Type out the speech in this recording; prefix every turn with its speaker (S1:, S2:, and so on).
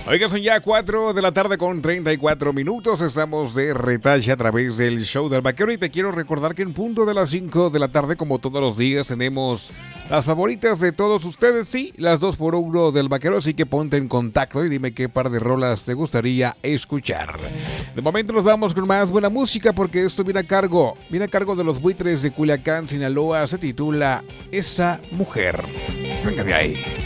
S1: Oiga, son ya 4 de la tarde con 34 minutos. Estamos de retache a través del show del vaquero. Y te quiero recordar que en punto de las 5 de la tarde, como todos los días, tenemos las favoritas de todos ustedes. Sí, las 2x1 del vaquero. Así que ponte en contacto y dime qué par de rolas te gustaría escuchar. De momento nos vamos con más buena música porque esto viene a cargo de los Buitres de Culiacán, Sinaloa. Se titula Esa Mujer. Venga de ahí.